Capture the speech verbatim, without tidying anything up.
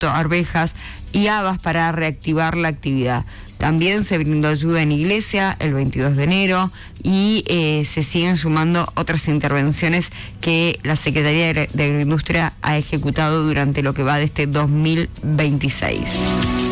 arvejas y habas para reactivar la actividad. También se brindó ayuda en Iglesia el veintidós de enero y eh, se siguen sumando otras intervenciones que la Secretaría de Agroindustria ha ejecutado durante lo que va de este dos mil veintiséis.